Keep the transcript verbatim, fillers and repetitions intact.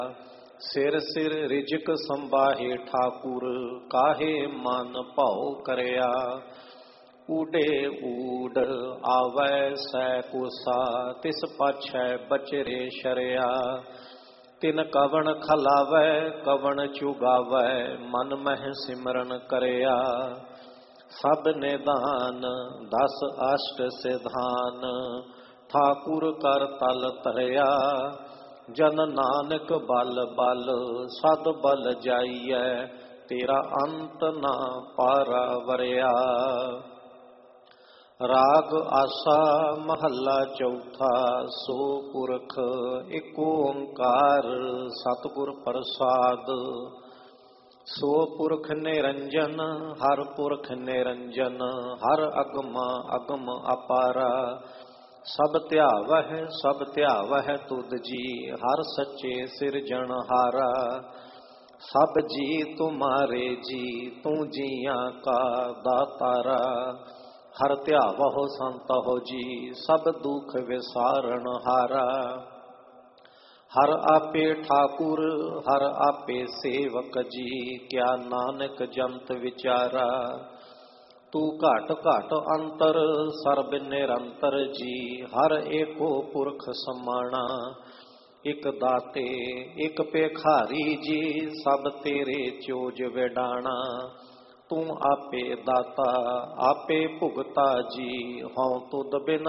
ਸਿਰ ਸਿਰ ਰਿਜਕ ਸੰਭਾਹੇ ਠਾਕੁਰ, ਕਾਹੇ ਮਨ ਭਾਉ ਕਰਿਆ। ਊਡੇ ਊਡ ਆਵੈ ਸੈ ਕੋਸਾ, ਤਿਸ ਪਾਛੈ ਬਚਰੇ ਸ਼ਰਿਆ। ਤਿਨ ਕਵਣ ਖਲਾਵੈ ਕਵਣ ਚੁਗਾਵੈ, ਮਨ ਮਹਿ ਸਿਮਰਨ ਕਰਿਆ। ਸਭ ਨਿਦਾਨ ਦਸ ਅਸ਼ਟ ਸਿਧਾਨ, ਠਾਕੁਰ ਕਰ ਤਲ ਧਰਿਆ। ਜਨ ਨਾਨਕ ਬਲ ਬਲ ਸਦ ਬਲ ਜਾਈਐ, ਤੇਰਾ ਅੰਤ ਨਾ ਪਾਰਾ ਵਰਿਆ। ਰਾਗ ਆਸਾ ਮਹੱਲਾ ਚੌਥਾ। ਸੋ ਪੁਰਖ ਇਕ ਓੰਕਾਰ, ਸਤਿਗੁਰ ਪ੍ਰਸਾਦ। ਸੋ ਪੁਰਖ ਨਿਰੰਜਨ, ਹਰ ਪੁਰਖ ਨਿਰੰਜਨ। ਹਰ ਅਗਮ ਅਗਮ ਅਪਾਰਾ, ਸਭ ਧਿਆਵਹਿ ਸਭ ਧਿਆਵਹਿ ਤੁਧ ਜੀ। ਹਰ ਸੱਚੇ ਸਿਰਜਣਹਾਰਾ, ਸਭ ਜੀ ਤੁਮਾਰੇ ਜੀ। ਤੂੰ ਜੀਆਂ ਕਾ ਦਾਤਾਰਾ, ਹਰ ਧਿਆਵਹੁ ਸੰਤਹੁ ਜੀ। ਸਭ ਦੁਖ ਵਿਸਾਰਨ ਹਾਰਾ, ਹਰ ਆਪੇ ਠਾਕੁਰ ਹਰ ਆਪੇ ਸੇਵਕ ਜੀ। ਕਿਆ ਨਾਨਕ ਜੰਤ ਵਿਚਾਰਾ, ਤੂੰ ਘਟ ਘਟ ਅੰਤਰ ਸਰਬ ਨਿਰੰਤਰ ਜੀ। ਹਰ ਏਕੋ ਪੁਰਖ ਸਮਾਣਾ, ਇਕ ਦਾਤੇ ਇਕ ਭੇਖਾਰੀ ਜੀ। ਸਭ ਤੇਰੇ ਚੋਜ ਵਿਡਾਣਾ, ਤੂੰ ਆਪੇ ਦਾਤਾ ਆਪੇ ਭੁਗਤਾ ਜੀ। ਹਉ ਤੁਧ ਬਿਨ